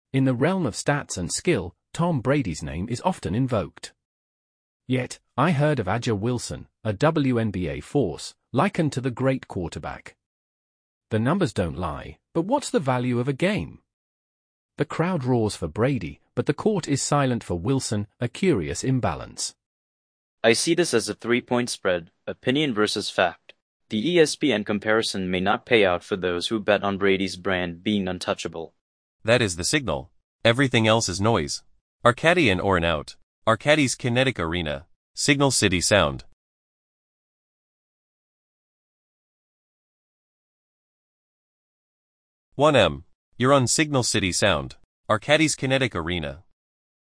In the realm of stats and skill, Tom Brady's name is often invoked. Yet, I heard of A'ja Wilson, a WNBA force, likened to the great quarterback. The numbers don't lie, but what's the value of a game? The crowd roars for Brady, but the court is silent for Wilson, a curious imbalance. I see this as a three-point spread, opinion versus fact. The ESPN comparison may not pay out for those who bet on Brady's brand being untouchable. That is the signal. Everything else is noise. Arcadian or an out. Arcadis Kinetic Arena. Signal City Sound. 1M. You're on Signal City Sound. Arcadis Kinetic Arena.